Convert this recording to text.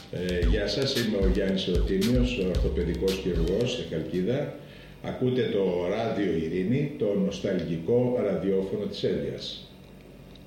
Γεια σας, είμαι ο Γιάννης Ερωτήμιος, ορθοπαιδικός χειρουργός στη Χαλκίδα. Ακούτε το Ράδιο Ειρήνη, το νοσταλγικό ραδιόφωνο της Έλβιας.